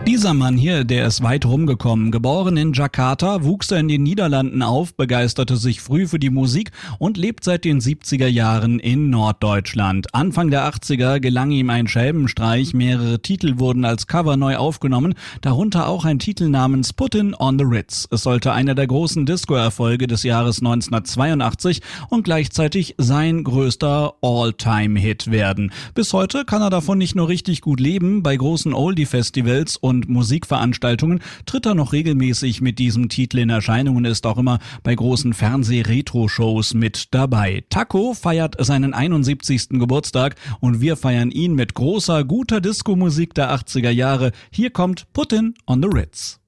Dieser Mann hier, der ist weit rumgekommen. Geboren in Jakarta, wuchs er in den Niederlanden auf, begeisterte sich früh für die Musik und lebt seit den 70er Jahren in Norddeutschland. Anfang der 80er gelang ihm ein Scheibenstreich, mehrere Titel wurden als Cover neu aufgenommen, darunter auch ein Titel namens Puttin' on the Ritz. Es sollte einer der großen Disco-Erfolge des Jahres 1982 und gleichzeitig sein größter All-Time-Hit werden. Bis heute kann er davon nicht nur richtig gut leben, bei großen Oldie-Festivals und Musikveranstaltungen tritt er noch regelmäßig mit diesem Titel in Erscheinung und ist auch immer bei großen Fernseh-Retro-Shows mit dabei. Taco feiert seinen 71. Geburtstag und wir feiern ihn mit großer, guter Disco-Musik der 80er Jahre. Hier kommt Puttin' on the Ritz.